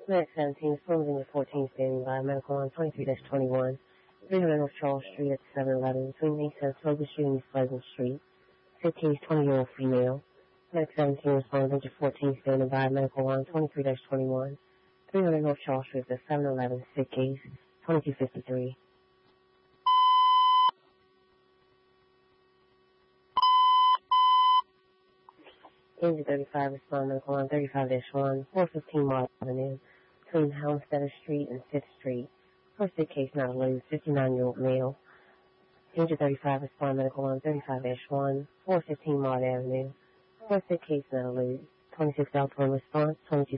Medic 17 is Virginia 14 standing by. Medical line 23-21. 300 North Charles Street at 711 between East Saratoga Street and East Pleasant Street. 15 is 20-year-old female. Medic 17 responds Virginia 14 standing by. Medical line 23-21. 300 North Charles Street at 711. Sick case 2253. Engine 35 respond medical line 35-1, 415 Mott Avenue, between Helmstetter Street and 5th Street. First aid case not alleged, 59-year-old male. Engine 35 respond medical line 35-1, 415 Mott Avenue. First aid case not alleged, 26 Alpha response, 22.